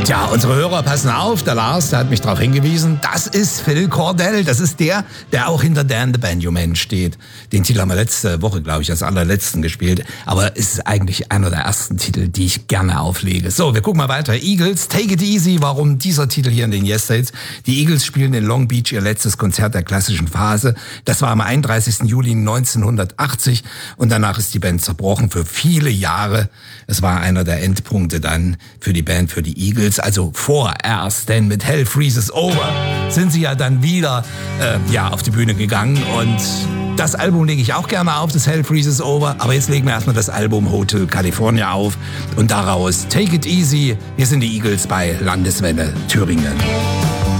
Tja, unsere Hörer passen auf, der Lars, der hat mich darauf hingewiesen, das ist Phil Cordell, das ist der auch hinter Dan the Banjo Man steht. Den Titel haben wir letzte Woche, glaube ich, als allerletzten gespielt, aber es ist eigentlich einer der ersten Titel, die ich gerne auflege. So, wir gucken mal weiter. Eagles, Take It Easy, warum dieser Titel hier in den Yes States? Die Eagles spielen in Long Beach ihr letztes Konzert der klassischen Phase. Das war am 31. Juli 1980 und danach ist die Band zerbrochen für viele Jahre. Es war einer der Endpunkte dann für die Band, für die Eagles. Also vorerst, denn mit Hell Freezes Over sind sie ja dann wieder auf die Bühne gegangen und das Album lege ich auch gerne auf, das Hell Freezes Over, aber jetzt legen wir erstmal das Album Hotel California auf und daraus Take It Easy. Wir sind die Eagles bei Landeswelle Thüringen.